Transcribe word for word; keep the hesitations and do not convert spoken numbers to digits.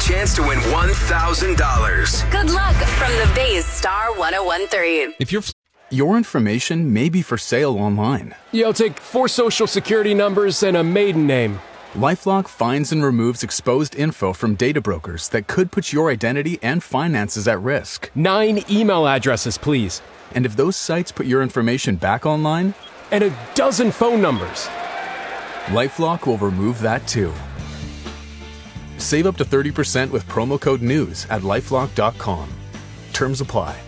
chance to win one thousand dollars. Good luck from the Bay's Star one oh one three. If you're Your information may be for sale online. Yo, take four social security numbers and a maiden name. LifeLock finds and removes exposed info from data brokers that could put your identity and finances at risk. Nine email addresses, please. And if those sites put your information back online, And a dozen phone numbers. LifeLock will remove that too. Save up to thirty percent with promo code NEWS at lifelock dot com. Terms apply.